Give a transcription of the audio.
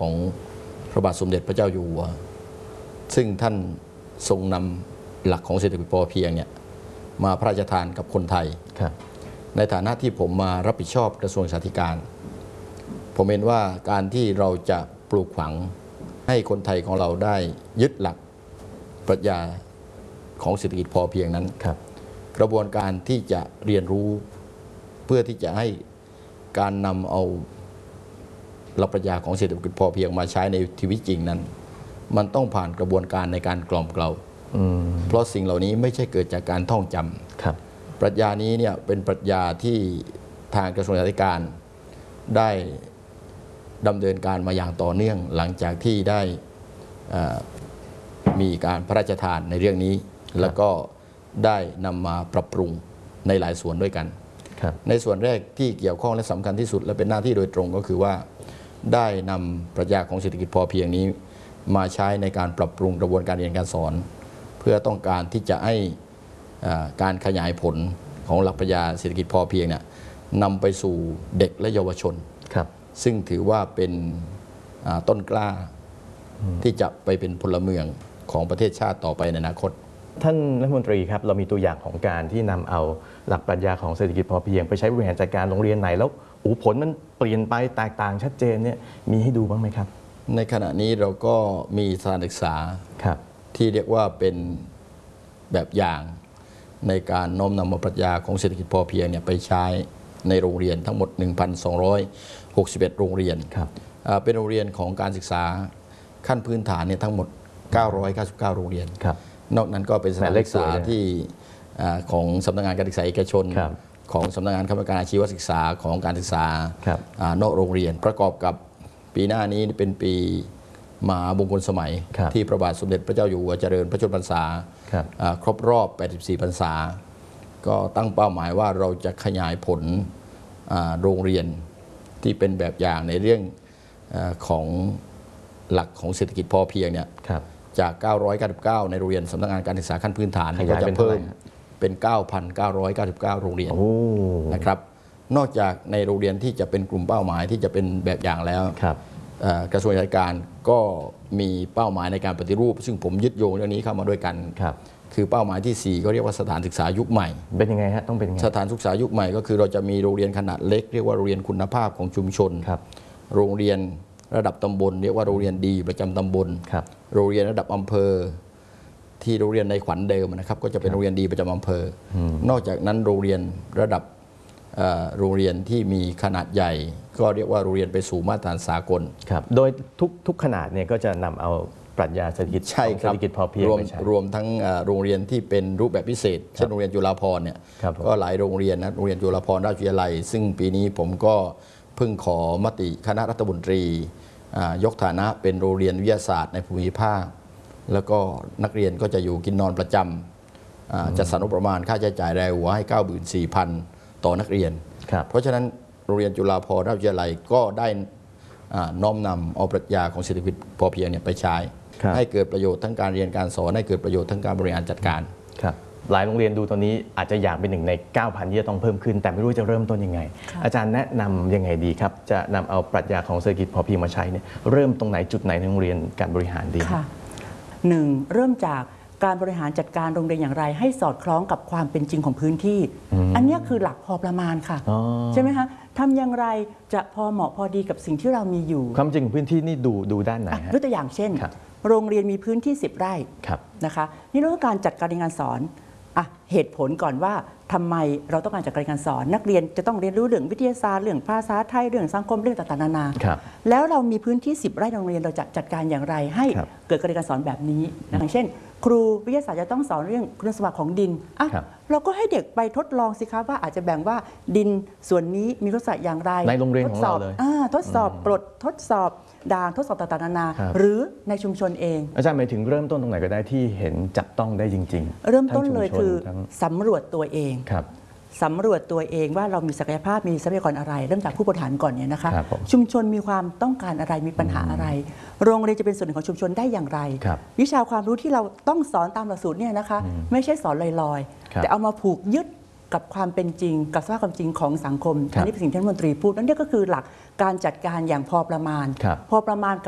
ของพระบาทสมเด็จพระเจ้าอยู่หัวซึ่งท่านทรงนำหลักของเศรษฐกิจพอเพียงเนี่ยมาพระราชทานกับคนไทยในฐานะที่ผมมารับผิดชอบกระทรวงศึกษาธิการผมเห็นว่าการที่เราจะปลูกฝังให้คนไทยของเราได้ยึดหลักปรัชญาของเศรษฐกิจพอเพียงนั้นกระบวนการที่จะเรียนรู้เพื่อที่จะให้การนำเอาหลักปรัชญาของเศรษฐกิจพอเพียงมาใช้ในชีวิตจริงนั้นมันต้องผ่านกระบวนการในการกล่อมเกลาเพราะสิ่งเหล่านี้ไม่ใช่เกิดจากการท่องจำปรัชญานี้เนี่ยเป็นปรัชญาที่ทางกระทรวงศึกษาธิการได้ดำเนินการมาอย่างต่อเนื่องหลังจากที่ได้มีการพระราชทานในเรื่องนี้แล้วก็ได้นำมาปรับปรุงในหลายส่วนด้วยกันในส่วนแรกที่เกี่ยวข้องและสำคัญที่สุดและเป็นหน้าที่โดยตรงก็คือว่าได้นำปรัชญาของเศรษฐกิจพอเพียงนี้มาใช้ในการปรับปรุงกระบวนการเรียนการสอนเพื่อต้องการที่จะให้การขยายผลของหลักปรัชญาเศรษฐกิจพอเพียงเนี่ยนำไปสู่เด็กและเยาวชนซึ่งถือว่าเป็นต้นกล้าที่จะไปเป็นพลเมืองของประเทศชาติต่อไปในอนาคตท่านรัฐมนตรีครับเรามีตัวอย่างของการที่นำเอาหลักปรัชญาของเศรษฐกิจพอเพียงไปใช้บริหารจัดการโรงเรียนไหนแล้วผลมันเปลี่ยนไปแตกต่างชัดเจนเนี่ยมีให้ดูบ้างไหมครับในขณะนี้เราก็มีสถานศึกษาที่เรียกว่าเป็นแบบอย่างในการน้อมนำเอาปรัชญาของเศรษฐกิจพอเพียงเนี่ยไปใช้ในโรงเรียนทั้งหมด 1,261 โรงเรียนเป็นโรงเรียนของการศึกษาขั้นพื้นฐานเนี่ยทั้งหมด999โรงเรียนนอกนั้นก็เป็นสถานศึกษาที่ของสำนักงานการศึกษาเอกชนของสำนักงานคณะกรรมการอาชีวศึกษาของการศึกษานอกโรงเรียนประกอบกับปีหน้านี้เป็นปีมหามงคลสมัยที่พระบาทสมเด็จพระเจ้าอยู่หัวเจริญพระชนมพรรษาครบรอบ84พรรษาก็ตั้งเป้าหมายว่าเราจะขยายผลโรงเรียนที่เป็นแบบอย่างในเรื่องของหลักของเศรษฐกิจพอเพียงเนี่ยจาก999ในโรงเรียนสำนักงานการศึกษาขั้นพื้นฐานก็จะเพิ่มเป็น 9,999 โรงเรียนนะครับนอกจากในโรงเรียนที่จะเป็นกลุ่มเป้าหมายที่จะเป็นแบบอย่างแล้วกระทรวงศึกษาธิการก็มีเป้าหมายในการปฏิรูปซึ่งผมยึดโยงเรื่องนี้เข้ามาด้วยกันคือเป้าหมายที่4ก็เรียกว่าสถานศึกษายุคใหม่เป็นยังไงฮะต้องเป็นยังไงสถานศึกษายุคใหม่ก็คือเราจะมีโรงเรียนขนาดเล็กเรียกว่าโรงเรียนคุณภาพของชุมชนโรงเรียนระดับตำบลเรียกว่าโรงเรียนดีประจำตำบลโรงเรียนระดับอำเภอที่โรงเรียนในขวัญเดิมนะครับก็จะเป็นโรงเรียนดีประจำอำเภอนอกจากนั้นโรงเรียนระดับโรงเรียนที่มีขนาดใหญ่ก็เรียกว่าโรงเรียนไปสู่มาตรฐานสากลโดยทุกขนาดเนี่ยก็จะนำเอาปรัชญาเศรษฐกิจพอเพียงรวมทั้งโรงเรียนที่เป็นรูปแบบพิเศษเช่นโรงเรียนจุฬาภรณ์เนี่ยก็หลายโรงเรียนนะโรงเรียนจุฬาภรณ์ราชวิทยาลัยซึ่งปีนี้ผมก็เพิ่งขอมติคณะรัฐมนตรียกฐานะเป็นโรงเรียนวิทยาศาสตร์ในภูมิภาคแล้วก็นักเรียนก็จะอยู่กินนอนประจำจัดสรรงบประมาณค่าใช้จ่ายรายหัวให้ 94,000 ต่อนักเรียนเพราะฉะนั้นโรงเรียนจุฬาภรณ์ราชวิทยาลัยก็ได้น้อมนำเอาปรัชญาของเศรษฐกิจพอเพียงเนี่ยไปใช้ให้เกิดประโยชน์ทั้งการเรียนการสอนให้เกิดประโยชน์ทั้งการบริหารจัดการหลายโรงเรียนดูตอนนี้อาจจะอยากเป็นหนึ่งใน 9,000 ที่จะต้องเพิ่มขึ้นแต่ไม่รู้จะเริ่มต้นยังไงอาจารย์แนะนำยังไงดีครับจะนำเอาปรัชญาของเศรษฐกิจพอเพียงมาใช้เนี่ยเริ่มตรงไหนจุดไหนในโรงเรียนการบริหารดีค่ะ1เริ่มจากการบริหารจัดการโรงเรียนอย่างไรให้สอดคล้องกับความเป็นจริงของพื้นที่อันนี้คือหลักพอประมาณค่ะใช่ไหมคะทำอย่างไรจะพอเหมาะพอดีกับสิ่งที่เรามีอยู่ความจริงของพื้นที่นี่ดูด้านไหนยกตัวอย่างเช่นโรงเรียนมีพื้นที่10 ไร่นะคะนี่เรื่องการจัดการเรียนการสอนเหตุผลก่อนว่าทำไมเราต้องการจัดการเรียนการสอนนักเรียนจะต้องเรียนรู้เรื่องวิทยาศาสตร์เรื่องภาษาไทยเรื่องสังคมเรื่องต่างๆนานาแล้วเรามีพื้นที่10 ไร่โรงเรียนเราจะจัดการอย่างไรให้เกิดการเรียนการสอนแบบนี้อย่างเช่นครูวิทยาศาสตร์จะต้องสอนเรื่องคุณสมบัติของดินเราก็ให้เด็กไปทดลองสิคะว่าอาจจะแบ่งว่าดินส่วนนี้มีคุณสมบัติอย่างไรในโรงเรียนของเราเลยทดสอบกรดทดสอบด่างทดสอบต่างๆนานาหรือในชุมชนเองอาจารย์หมายถึงเริ่มต้นตรงไหนก็ได้ที่เห็นจับต้องได้จริงๆเริ่มต้นเลยคือสำรวจตัวเองสำรวจตัวเองว่าเรามีศักยภาพมีทรัพยากรอะไรเริ่มจากผู้บริหารก่อนเนี่ยนะคะชุมชนมีความต้องการอะไรมีปัญหาอะไรโรงเรียนจะเป็นส่วนหนึ่งของชุมชนได้อย่างไรวิชาความรู้ที่เราต้องสอนตามหลักสูตรเนี่ยนะคะไม่ใช่สอนลอยๆแต่เอามาผูกยึดกับความเป็นจริงกับสภาพความจริงของสังคมอันนี้เป็นสิ่งที่รัฐมนตรีพูดนั่นก็คือหลักการจัดการอย่างพอประมาณกับ